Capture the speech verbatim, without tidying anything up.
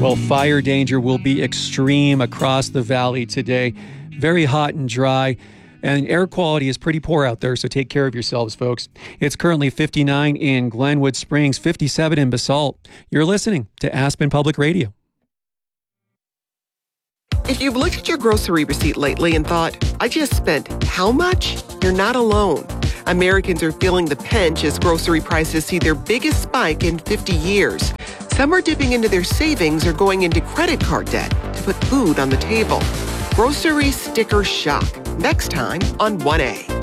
Well, fire danger will be extreme across the valley today. Very hot and dry. And air quality is pretty poor out there, so take care of yourselves, folks. It's currently fifty-nine in Glenwood Springs, fifty-seven in Basalt. You're listening to Aspen Public Radio. If you've looked at your grocery receipt lately and thought, I just spent how much? You're not alone. Americans are feeling the pinch as grocery prices see their biggest spike in fifty years. Some are dipping into their savings or going into credit card debt to put food on the table. Grocery sticker shock. Next time on one A.